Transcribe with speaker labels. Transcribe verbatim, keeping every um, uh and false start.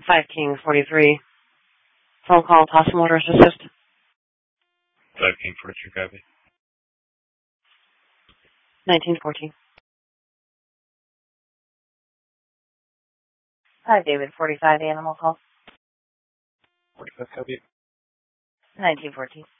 Speaker 1: five King forty-three. Phone call, Possum Motors Assist.
Speaker 2: five King forty-three, copy.
Speaker 1: nineteen fourteen. Hi, David, forty-five Animal Call.
Speaker 2: forty-five, copy.
Speaker 1: nineteen fourteen.